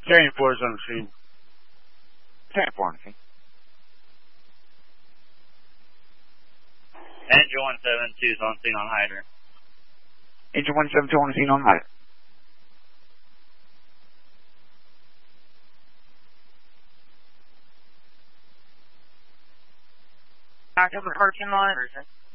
Carrying 4 is on the scene. Carrying 4 on the scene. Angel 172 is on scene on hydrant. Angel 172 on the scene on hydrant. Back up the parking lot.